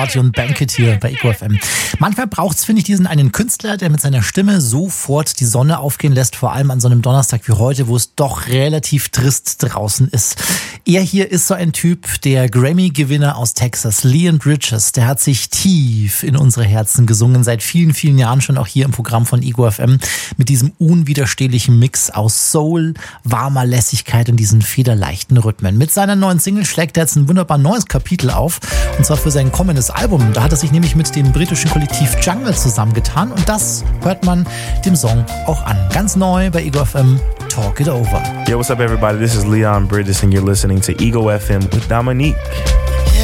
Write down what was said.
Party und Banquet hier bei Ego FM. Manchmal braucht es, finde ich, diesen einen Künstler, der mit seiner Stimme sofort die Sonne aufgehen lässt, vor allem an so einem Donnerstag wie heute, wo es doch relativ trist draußen ist. Er hier ist so ein Typ, der Grammy-Gewinner aus Texas, Leon Bridges, der hat sich tief in unsere Herzen gesungen, seit vielen, vielen Jahren schon auch hier im Programm von Ego FM, mit diesem unwiderstehlichen Mix aus Soul, warmer Lässigkeit und diesen federleichten Rhythmen. Mit seiner neuen Single schlägt er jetzt ein wunderbar neues Kapitel auf, und zwar für sein kommendes Album. Da hat er sich nämlich mit dem britischen Kollektiv Jungle zusammengetan und das hört man dem Song auch an. Ganz neu bei Ego FM, Talk It Over. Yo, what's up everybody? This is Leon Bridges and you're listening to Ego FM with Dominique.